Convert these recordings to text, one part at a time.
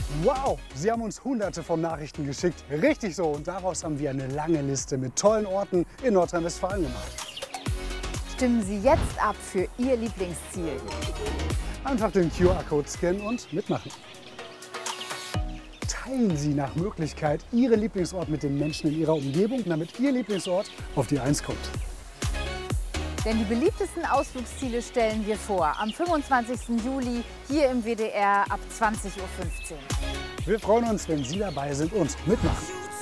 Wow, Sie haben uns Hunderte von Nachrichten geschickt. Richtig so. Und daraus haben wir eine lange Liste mit tollen Orten in Nordrhein-Westfalen gemacht. Stimmen Sie jetzt ab für Ihr Lieblingsziel. Einfach den QR-Code scannen und mitmachen. Teilen Sie nach Möglichkeit Ihren Lieblingsort mit den Menschen in Ihrer Umgebung, damit Ihr Lieblingsort auf die 1 kommt. Denn die beliebtesten Ausflugsziele stellen wir vor. Am 25. Juli hier im WDR ab 20:15 Uhr. Wir freuen uns, wenn Sie dabei sind und mitmachen.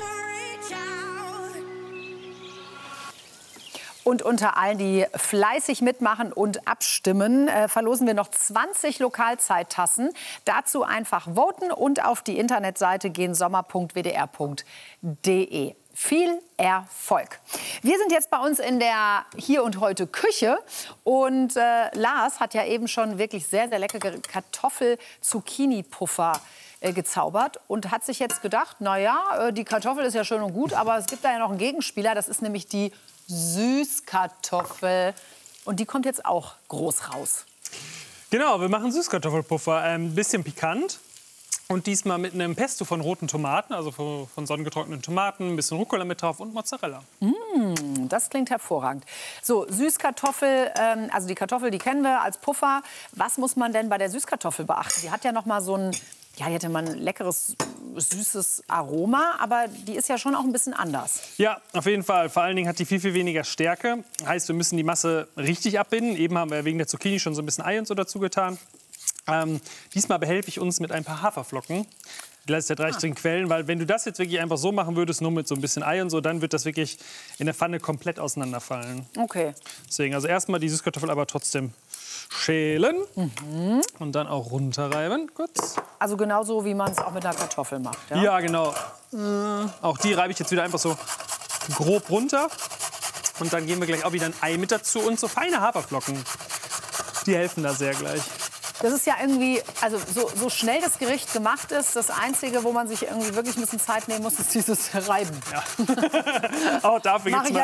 Und unter allen, die fleißig mitmachen und abstimmen, verlosen wir noch 20 Lokalzeittassen. Dazu einfach voten und auf die Internetseite gehen sommer.wdr.de. Viel Erfolg. Wir sind jetzt bei uns in der Hier und Heute Küche und Lars hat ja eben schon wirklich sehr, sehr leckere Kartoffel-Zucchini-Puffer gezaubert und hat sich jetzt gedacht, naja, die Kartoffel ist ja schön und gut, aber es gibt da ja noch einen Gegenspieler, das ist nämlich die Süßkartoffel und die kommt jetzt auch groß raus. Genau, wir machen Süßkartoffelpuffer, ein bisschen pikant. Und diesmal mit einem Pesto von roten Tomaten, also von sonnengetrockneten Tomaten, ein bisschen Rucola mit drauf und Mozzarella. Das klingt hervorragend. So, Süßkartoffel, also die Kartoffel, die kennen wir als Puffer. Was muss man denn bei der Süßkartoffel beachten? Die hat ja noch mal so ein, ja, die hat ja mal ein leckeres, süßes Aroma, aber die ist ja schon auch ein bisschen anders. Ja, auf jeden Fall. Vor allen Dingen hat die viel, viel weniger Stärke. Heißt, wir müssen die Masse richtig abbinden. Eben haben wir wegen der Zucchini schon so ein bisschen Ei und so dazu getan. Diesmal behelfe ich uns mit ein paar Haferflocken. Die lasse ich da 3 drin quellen, weil wenn du das jetzt wirklich einfach so machen würdest, nur mit so ein bisschen Ei und so, dann wird das wirklich in der Pfanne komplett auseinanderfallen. Okay. Deswegen also erstmal die Süßkartoffel aber trotzdem schälen und dann auch runterreiben, kurz. Also genauso, wie man es auch mit einer Kartoffel macht, ja? Ja, genau. Auch die reibe ich jetzt wieder einfach so grob runter. Und dann geben wir gleich auch wieder ein Ei mit dazu und so feine Haferflocken. Die helfen da sehr gleich. Das ist ja irgendwie, also so schnell das Gericht gemacht ist, das Einzige, wo man sich irgendwie wirklich ein bisschen Zeit nehmen muss, ist dieses Reiben. Ja. Auch dafür gibt es Mach